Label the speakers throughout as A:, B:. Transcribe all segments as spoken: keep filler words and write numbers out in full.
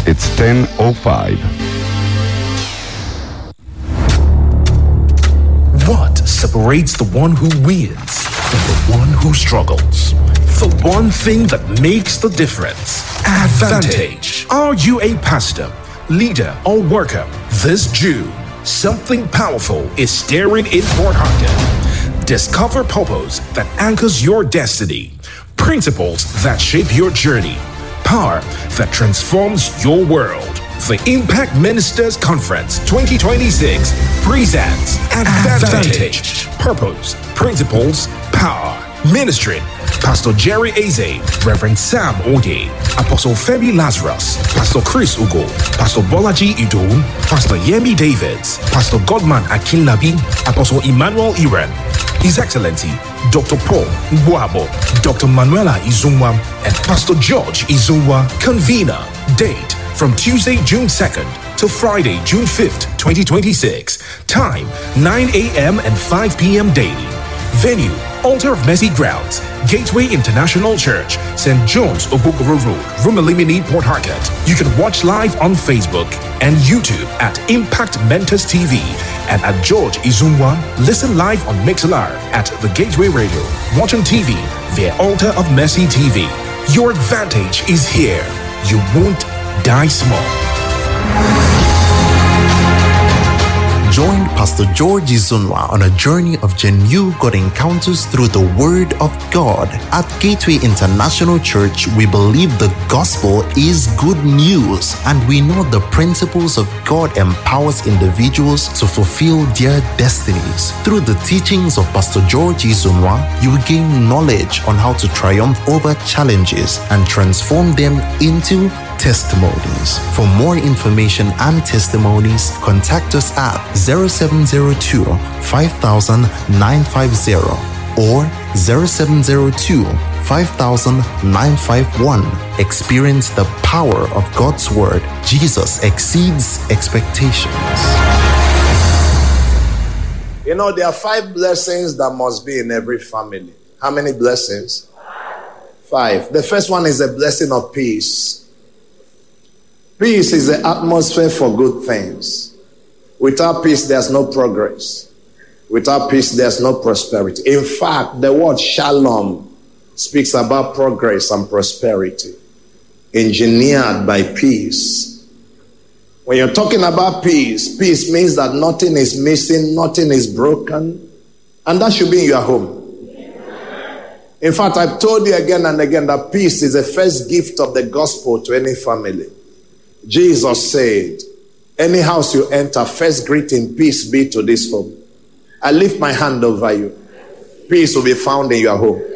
A: It's ten oh five.
B: What separates the one who wins from the one who struggles? The one thing that makes the difference. Advantage. Are you a pastor, leader, or worker? This June, something powerful is stirring in Port Harcourt. Discover purpose that anchors your destiny, principles that shape your journey, power that transforms your world. The Impact Ministers Conference twenty twenty-six presents Advantage. Purpose, principles, power. Ministry: Pastor Jerry Eze, Reverend Sam Ode, Apostle Femi Lazarus, Pastor Chris Ugo, Pastor Bolaji Idun, Pastor Yemi Davids, Pastor Godman Akinlabi, Apostle Emmanuel Iren, His Excellency Doctor Paul Ngwabo, Doctor Manuela Izunwa, and Pastor George Izunwa. Convener. Date: from Tuesday, June second to Friday, June fifth, twenty twenty-six. Time: nine a.m. and five p.m. daily. Venue: Altar of Mercy Grounds, Gateway International Church, Saint John's, Obogoro Road, Rumelimini, Port Harcourt. You can watch live on Facebook and YouTube at Impact Mentors T V and at George Izunwa. Listen live on Mixlr at The Gateway Radio. Watch on T V via Altar of Mercy T V. Your advantage is here. You won't die small.
C: Join Pastor George Izunwa on a journey of genuine God encounters through the Word of God. At Gateway International Church, we believe the gospel is good news, and we know the principles of God empowers individuals to fulfill their destinies. Through the teachings of Pastor George Izunwa, you will gain knowledge on how to triumph over challenges and transform them into testimonies. For more information and testimonies, contact us at zero seven zero two, five thousand, nine five zero or zero seven zero two, five thousand, nine five one. Experience the power of God's Word. Jesus exceeds expectations.
D: You know, there are five blessings that must be in every family. How many blessings? Five. The first one is a blessing of peace. Peace is the atmosphere for good things. Without peace, there's no progress. Without peace, there's no prosperity. In fact, the word shalom speaks about progress and prosperity, engineered by peace. When you're talking about peace, peace means that nothing is missing, nothing is broken, and that should be in your home. In fact, I've told you again and again that peace is the first gift of the gospel to any family. Jesus said, any house you enter, first greeting, peace be to this home. I lift my hand over you. Peace will be found in your home.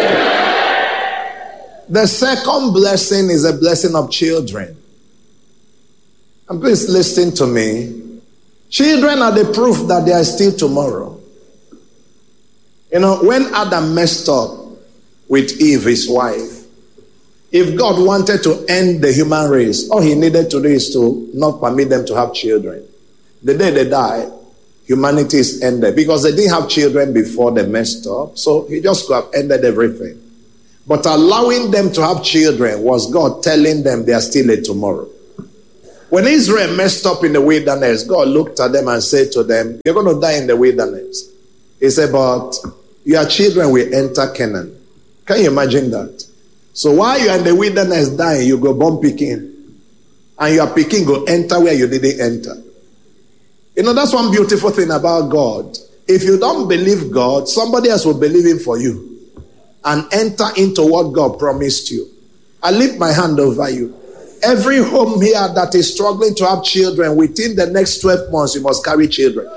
D: The second blessing is a blessing of children. And please listen to me. Children are the proof that there is still tomorrow. You know, when Adam messed up with Eve, his wife, if God wanted to end the human race, all he needed to do is to not permit them to have children. The day they die, humanity is ended. Because they didn't have children before they messed up. So he just could have ended everything. But allowing them to have children was God telling them they are still a tomorrow. When Israel messed up in the wilderness, God looked at them and said to them, you're going to die in the wilderness. He said, but your children will enter Canaan. Can you imagine that? So while you are in the wilderness dying, you go born Peking. And your Peking go enter where you didn't enter. You know, that's one beautiful thing about God. If you don't believe God, somebody else will believe him for you and enter into what God promised you. I lift my hand over you. Every home here that is struggling to have children, within the next twelve months, you must carry children.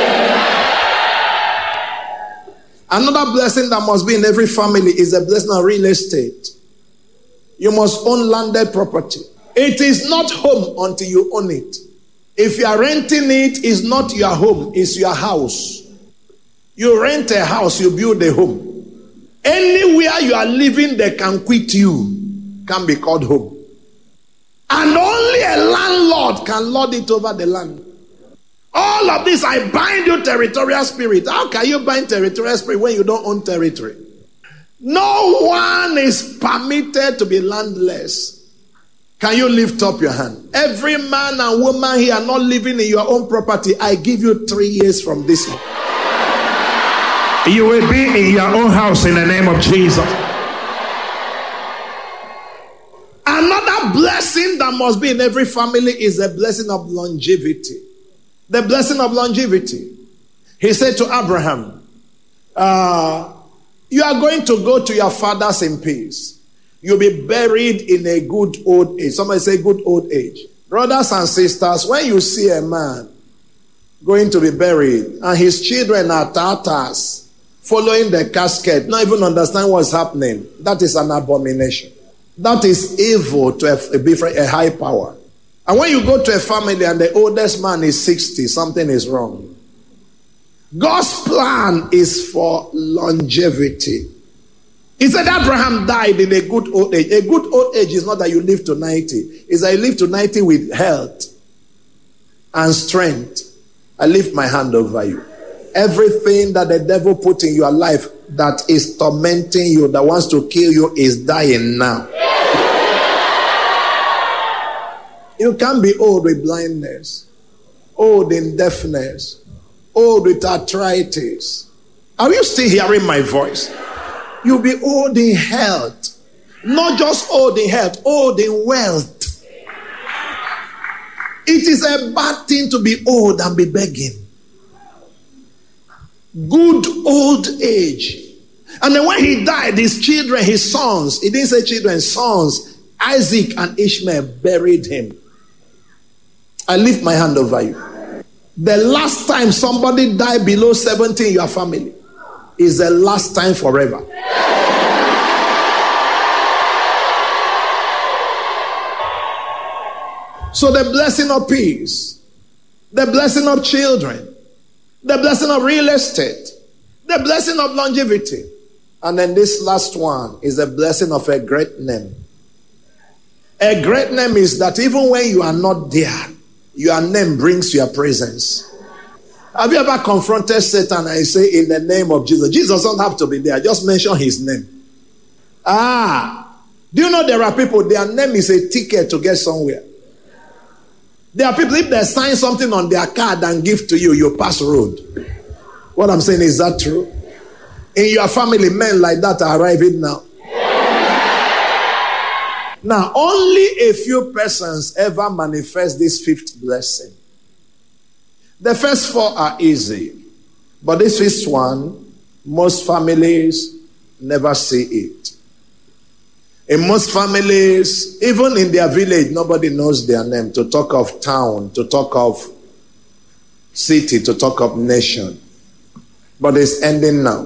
D: Another blessing that must be in every family is the blessing of real estate. You must own landed property. It is not home until you own it. If you are renting it, it's not your home, it's your house. You rent a house, you build a home. Anywhere you are living, they can quit you, can be called home. And only a landlord can lord it over the land. All of this, I bind you territorial spirit. How can you bind territorial spirit when you don't own territory? No one is permitted to be landless. Can you lift up your hand? Every man and woman here not living in your own property, I give you three years from this month. You will be in your own house in the name of Jesus. Another blessing that must be in every family is the blessing of longevity. The blessing of longevity. He said to Abraham, uh, you are going to go to your fathers in peace. You'll be buried in a good old age. Somebody say good old age. Brothers and sisters, when you see a man going to be buried and his children are Tartars following the casket, not even understand what's happening, that is an abomination. That is evil to a, a, a high power. And when you go to a family and the oldest man is sixty, something is wrong. God's plan is for longevity. He said Abraham died in a good old age. A good old age is not that you live to ninety. It's that you live to ninety with health and strength. I lift my hand over you. Everything that the devil put in your life that is tormenting you, that wants to kill you, is dying now. You can't be old with blindness, old in deafness, old with arthritis. Are you still hearing my voice? You'll be old in health. Not just old in health, old in wealth. It is a bad thing to be old and be begging. Good old age. And then when he died, his children, his sons, he didn't say children, sons, Isaac and Ishmael buried him. I lift my hand over you. The last time somebody died below seventy in your family is the last time forever. So the blessing of peace, the blessing of children, the blessing of real estate, the blessing of longevity. And then this last one is the blessing of a great name. A great name is that even when you are not there, your name brings your presence. Have you ever confronted Satan and say, in the name of Jesus? Jesus doesn't have to be there. Just mention his name. Ah, do you know there are people, their name is a ticket to get somewhere. There are people, if they sign something on their card and give to you, you pass road. What I'm saying, is that true? In your family, men like that are arriving now. Now, only a few persons ever manifest this fifth blessing. The first four are easy. But this fifth one, most families never see it. In most families, even in their village, nobody knows their name. To talk of town, to talk of city, to talk of nation. But it's ending now.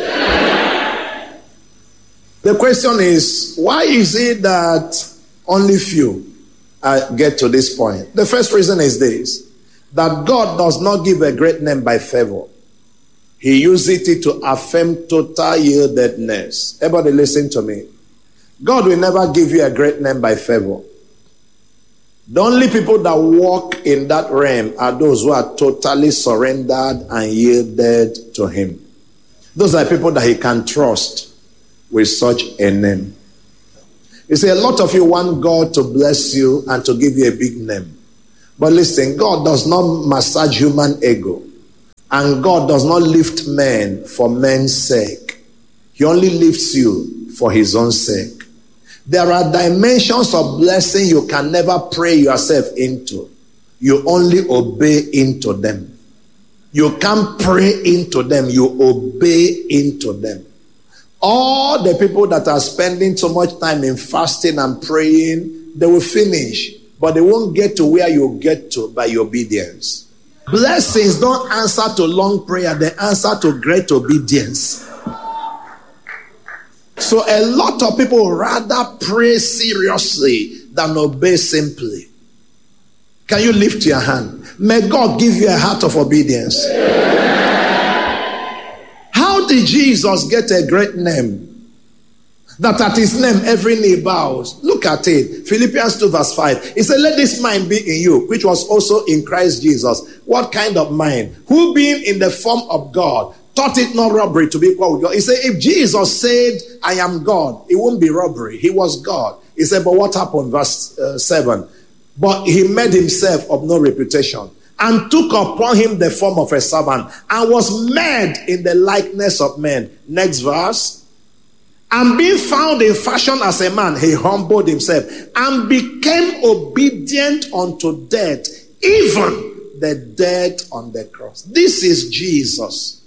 D: The question is, why is it that only few uh, get to this point? The first reason is this, that God does not give a great name by favor. He uses it to affirm total yieldedness. Everybody listen to me. God will never give you a great name by favor. The only people that walk in that realm are those who are totally surrendered and yielded to him. Those are people that he can trust with such a name. You see, a lot of you want God to bless you and to give you a big name. But listen, God does not massage human ego. And God does not lift men for men's sake. He only lifts you for his own sake. There are dimensions of blessing you can never pray yourself into. You only obey into them. You can't pray into them. You obey into them. All the people that are spending so much time in fasting and praying, they will finish. But they won't get to where you get to by your obedience. Blessings don't answer to long prayer. They answer to great obedience. So a lot of people rather pray seriously than obey simply. Can you lift your hand? May God give you a heart of obedience. How did Jesus get a great name? That at his name every knee bows. Look at it. Philippians two verse five. He said, let this mind be in you, which was also in Christ Jesus. What kind of mind? Who being in the form of God, thought it not robbery to be equal with God. He said, if Jesus said, I am God, it won't be robbery. He was God. He said, but what happened? Verse uh, seven. But he made himself of no reputation, and took upon him the form of a servant, and was made in the likeness of men. Next verse. And being found in fashion as a man, he humbled himself, and became obedient unto death, even the death on the cross. This is Jesus.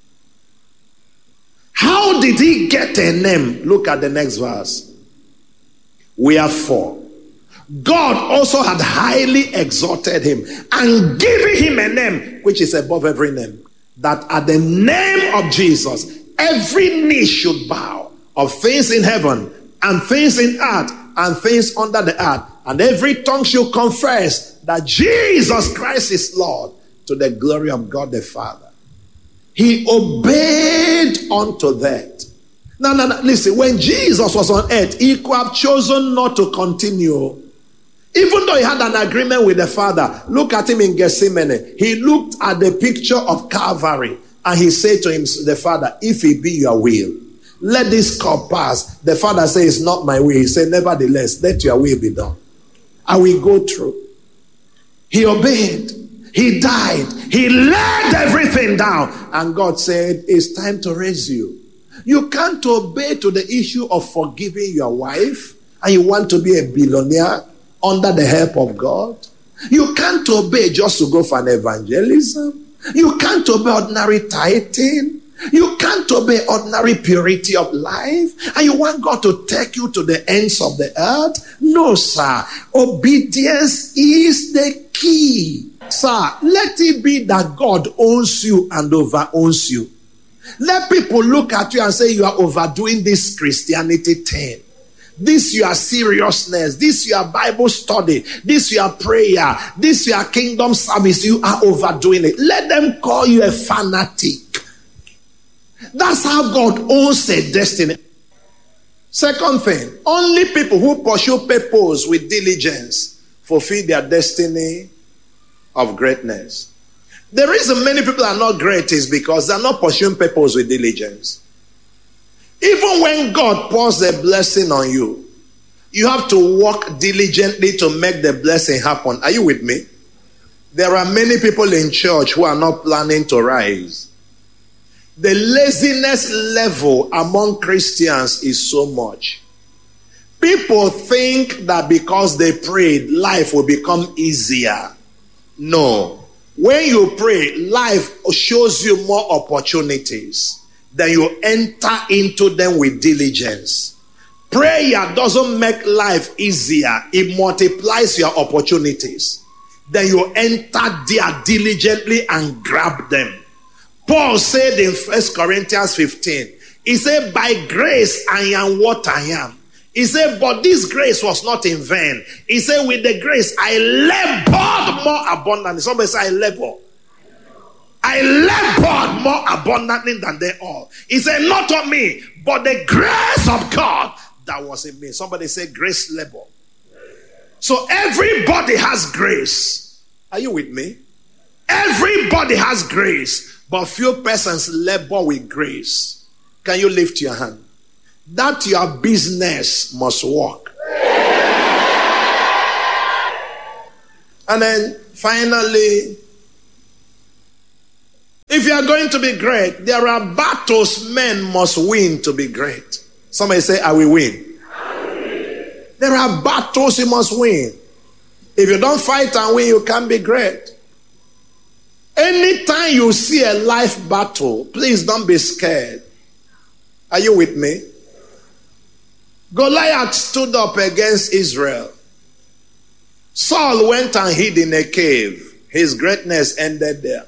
D: How did he get a name? Look at the next verse. Wherefore, God also had highly exalted him and given him a name which is above every name, that at the name of Jesus every knee should bow, of things in heaven and things in earth and things under the earth, and every tongue should confess that Jesus Christ is Lord, to the glory of God the Father. He obeyed unto that. No, no, no. Listen, when Jesus was on earth, he could have chosen not to continue. Even though he had an agreement with the Father. Look at him in Gethsemane. He looked at the picture of Calvary, and he said to him, the Father, if it be your will, let this cup pass. The Father says, it's not my will. He said, nevertheless, let your will be done. I will go through. He obeyed. He died. He laid everything down. And God said, it's time to raise you. You can't obey to the issue of forgiving your wife, and you want to be a billionaire under the help of God. You can't obey just to go for an evangelism. You can't obey ordinary tithing. You can't obey ordinary purity of life. And you want God to take you to the ends of the earth? No, sir. Obedience is the key. Sir, let it be that God owns you and over owns you. Let people look at you and say, you are overdoing this Christianity thing. This your seriousness, this your Bible study, this your prayer, this your kingdom service, you are overdoing it. Let them call you a fanatic. That's how God owns a destiny. Second thing, only people who pursue purpose with diligence fulfill their destiny of greatness. The reason many people are not great is because they are not pursuing purpose with diligence. Even when God pours the blessing on you, you have to work diligently to make the blessing happen. Are you with me? There are many people in church who are not planning to rise. The laziness level among Christians is so much. People think that because they prayed, life will become easier. No. When you pray, life shows you more opportunities. Then you enter into them with diligence. Prayer doesn't make life easier. It multiplies your opportunities. Then you enter there diligently and grab them. Paul said in First Corinthians fifteen, he said, by grace I am what I am. He said, but this grace was not in vain. He said, with the grace I labored more abundantly. Somebody say, I labor. I labored more abundantly than they all. He said, not on me, but the grace of God that was in me. Somebody say, grace labor. So everybody has grace. Are you with me? Everybody has grace, but few persons labor with grace. Can you lift your hand? That your business must work. And then finally, if you are going to be great, there are battles men must win to be great. Somebody say, I will win. I will win. There are battles you must win. If you don't fight and win, you can't be great. Anytime you see a life battle, please don't be scared. Are you with me? Goliath stood up against Israel. Saul went and hid in a cave. His greatness ended there.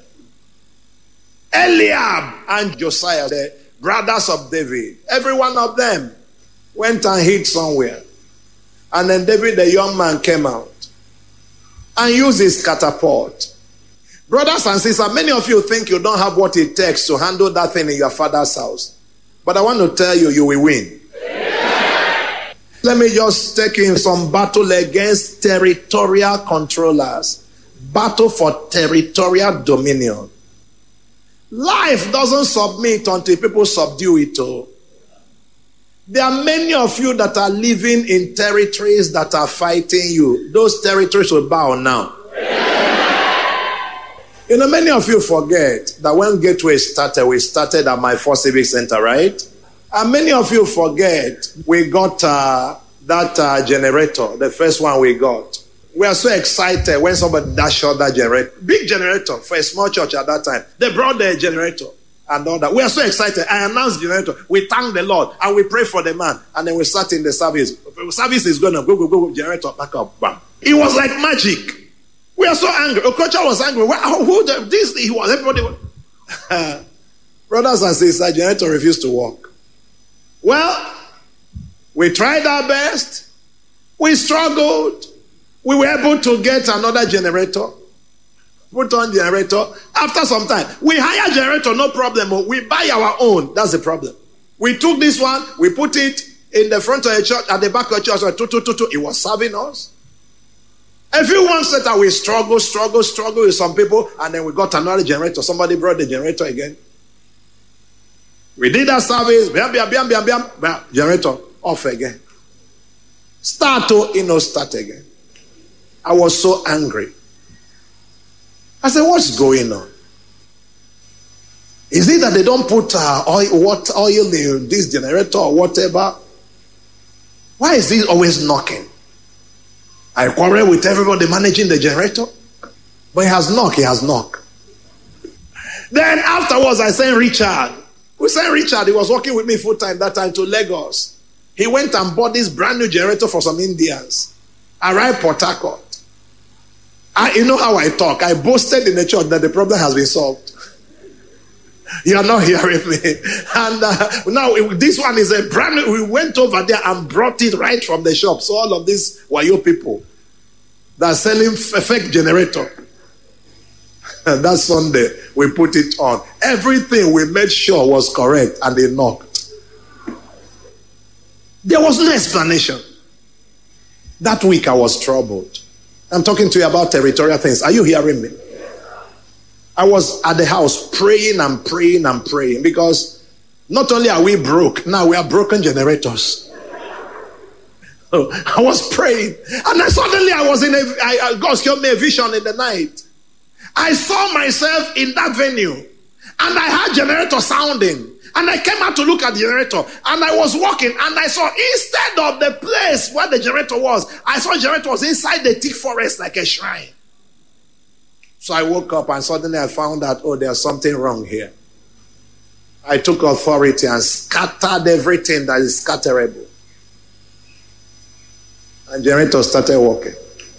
D: Eliab and Josiah, the brothers of David, every one of them went and hid somewhere. And then David, the young man, came out and used his catapult. Brothers and sisters, many of you think you don't have what it takes to handle that thing in your father's house. But I want to tell you, you will win. Yeah. Let me just take you in some battle against territorial controllers. Battle for territorial dominion. Life doesn't submit until people subdue it. Oh. There are many of you that are living in territories that are fighting you. Those territories will bow now. You know, many of you forget that when Gateway started, we started at my Four Civic Center, right? And many of you forget we got uh, that uh, generator, the first one we got. We are so excited when somebody dashed out that generator. Big generator for a small church at that time. They brought the generator and all that. We are so excited. I announced generator. We thank the Lord and we pray for the man. And then we start in the service. The service is going to go, go, go, go, generator, back up, bam. It was like magic. We are so angry. Okocha was angry. Who, who this? He was everybody. Was, brothers and sisters, generator refused to work. Well, we tried our best. We struggled. We were able to get another generator. Put on generator. After some time, we hire generator, no problem. We buy our own. That's the problem. We took this one. We put it in the front of the church, at the back of the church. Two, two, two, two. It was serving us. A few months later, we struggle, struggle, struggle with some people, and then we got another generator. Somebody brought the generator again. We did that service, bam, bam, bam, bam, bam, bam, generator off again. Start to, you know, start again. I was so angry. I said, what's going on? Is it that they don't put uh, oil, what oil in this generator or whatever? Why is this always knocking? I quarrel with everybody managing the generator. But he has knocked, he has knocked. Then afterwards, I sent Richard. We sent Richard, he was working with me full time that time to Lagos. He went and bought this brand new generator for some Indians. Arrived Port Harcourt. I, you know how I talk. I boasted in the church that the problem has been solved. You are not hearing me. And uh, now this one is a brand new. We went over there and brought it right from the shop. So all of these Wayo people that are selling fake generator. That Sunday, we put it on. Everything we made sure was correct, and they knocked. There was no explanation. That week I was troubled. I'm talking to you about territorial things. Are you hearing me? I was at the house praying and praying and praying because not only are we broke, now we are broken generators. So I was praying, and then suddenly I was in a, I, God showed me a vision in the night. I saw myself in that venue, and I had generator sounding, and I came out to look at the generator, and I was walking, and I saw instead of the place where the generator was, I saw the generator was inside the thick forest like a shrine. So I woke up, and suddenly I found out, oh, there's something wrong here. I took authority and scattered everything that is scatterable. And generator started working.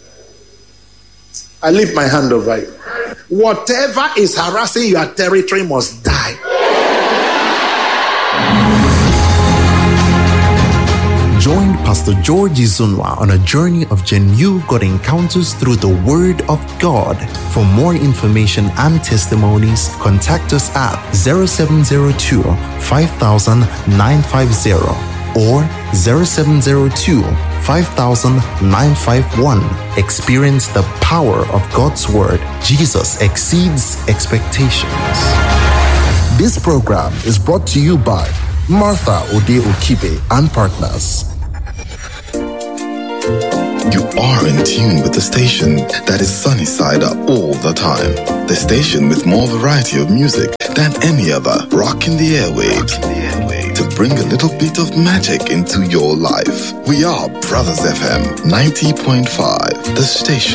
D: I lift my hand over you. Whatever is harassing your territory must die.
C: Join Pastor George Izunwa on a journey of genuine God encounters through the Word of God. For more information and testimonies, contact us at zero seven zero two, five thousand, nine five zero or zero seven zero two, five thousand, nine five one. Experience the power of God's Word. Jesus exceeds expectations. This program is brought to you by Martha Ode Okibe and Partners.
A: You are in tune with the station that is sunny side up all the time. The station with more variety of music than any other. Rocking the airwaves to bring a little bit of magic into your life. We are Brothers F M ninety point five, the station